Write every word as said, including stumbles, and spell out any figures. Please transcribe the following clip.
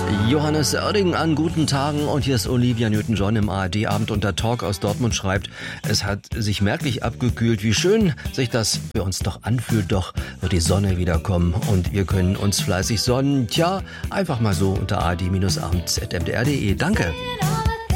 Johannes Oerding an guten Tagen und hier ist Olivia Newton-John im A R D-Abend und der Talk aus Dortmund schreibt, es hat sich merklich abgekühlt. Wie schön sich das für uns doch anfühlt, doch wird die Sonne wieder kommen und wir können uns fleißig sonnen. Tja, einfach mal so unter a r d abend punkt m d r punkt d e. Danke.